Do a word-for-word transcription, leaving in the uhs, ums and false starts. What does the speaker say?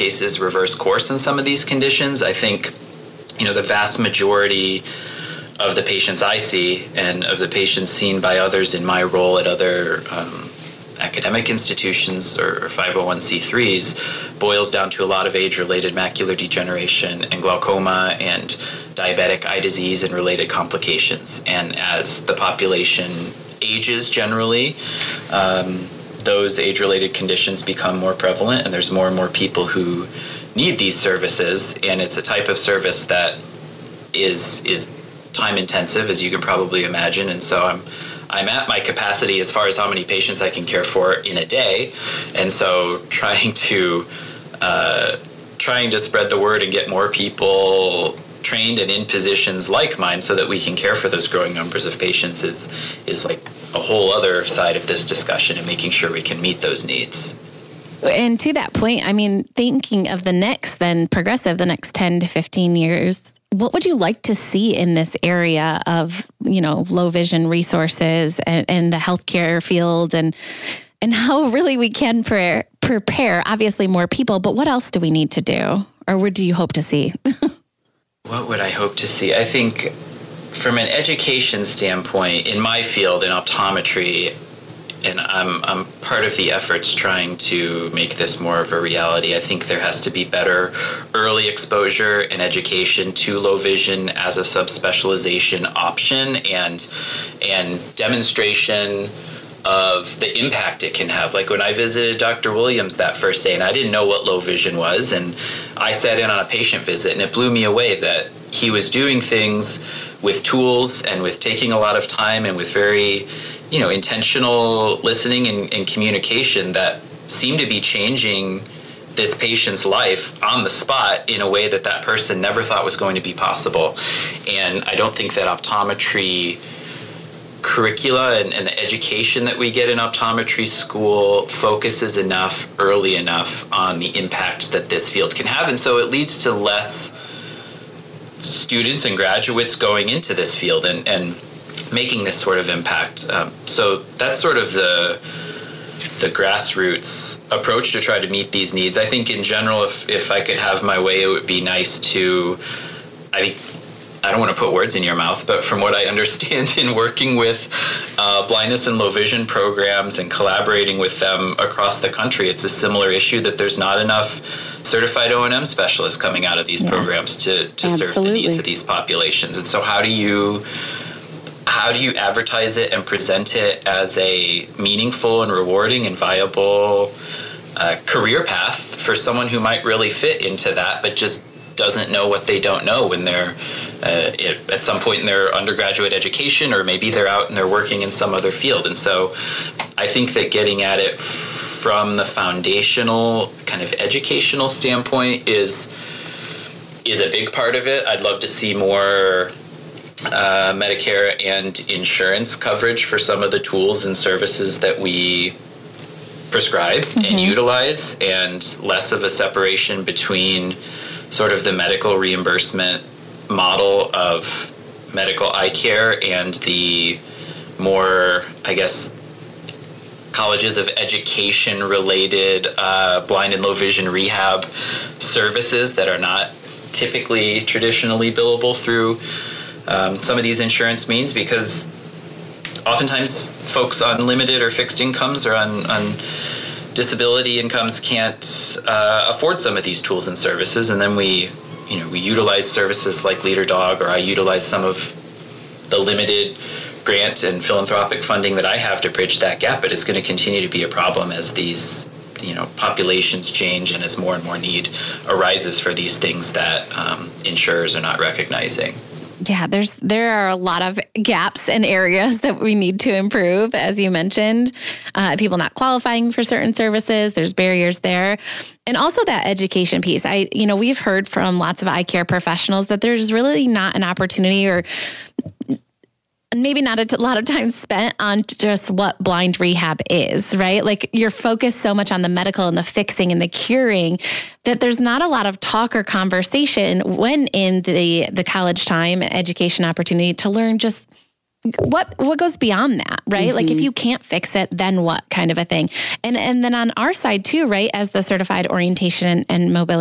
cases reverse course in some of these conditions. I think, you know, the vast majority of the patients I see and of the patients seen by others in my role at other um, academic institutions or, or five oh one c threes boils down to a lot of age-related macular degeneration and glaucoma and diabetic eye disease and related complications. And as the population ages generally, um, those age-related conditions become more prevalent, and there's more and more people who need these services, and it's a type of service that is is time-intensive, as you can probably imagine, and so I'm I'm at my capacity as far as how many patients I can care for in a day, and so trying to uh, trying to spread the word and get more people trained and in positions like mine so that we can care for those growing numbers of patients is is like a whole other side of this discussion, and making sure we can meet those needs. And to that point, I mean, thinking of the next, then progressive, the next ten to fifteen years, what would you like to see in this area of, you know, low vision resources and, and the healthcare field, and and how really we can pre- prepare, obviously, more people, but what else do we need to do? Or what do you hope to see? What would I hope to see? I think from an education standpoint, in my field, in optometry, and I'm I'm part of the efforts trying to make this more of a reality, I think there has to be better early exposure and education to low vision as a subspecialization option, and and demonstration of the impact it can have. Like when I visited Doctor Williams that first day, and I didn't know what low vision was, and I sat in on a patient visit, and it blew me away that he was doing things with tools and with taking a lot of time and with very, you know, intentional listening and, and communication that seemed to be changing this patient's life on the spot in a way that that person never thought was going to be possible. And I don't think that optometry curricula and, and the education that we get in optometry school focuses enough early enough on the impact that this field can have. And so it leads to less students and graduates going into this field and, and making this sort of impact. Um, so that's sort of the the grassroots approach to try to meet these needs. I think in general, if, if I could have my way, it would be nice to, I think, I don't want to put words in your mouth, but from what I understand in working with uh, blindness and low vision programs and collaborating with them across the country, it's a similar issue that there's not enough certified O and M specialists coming out of these yes. programs to, to serve the needs of these populations. And so how do you how do you advertise it and present it as a meaningful and rewarding and viable uh, career path for someone who might really fit into that, but just doesn't know what they don't know when they're uh, at some point in their undergraduate education, or maybe they're out and they're working in some other field. And so I think that getting at it from the foundational kind of educational standpoint is is a big part of it. I'd love to see more uh, Medicare and insurance coverage for some of the tools and services that we prescribe mm-hmm. and utilize, and less of a separation between sort of the medical reimbursement model of medical eye care and the more, I guess, colleges of education related uh, blind and low vision rehab services that are not typically traditionally billable through um, some of these insurance means, because oftentimes folks on limited or fixed incomes or on, on disability incomes can't uh, afford some of these tools and services, and then we, you know, we utilize services like Leader Dog, or I utilize some of the limited grant and philanthropic funding that I have to bridge that gap. But it's going to continue to be a problem as these, you know, populations change and as more and more need arises for these things that um, insurers are not recognizing. Yeah, there's there are a lot of gaps and areas that we need to improve, as you mentioned. Uh, people not qualifying for certain services, there's barriers there. And also that education piece. I, you know, we've heard from lots of eye care professionals that there's really not an opportunity, or maybe not a t- lot of time spent on just what blind rehab is, right? Like you're focused so much on the medical and the fixing and the curing that there's not a lot of talk or conversation when in the, the college time education opportunity to learn just what what goes beyond that, right? Mm-hmm. Like if you can't fix it, then what kind of a thing? And and then on our side too, right, as the certified orientation and, and mobility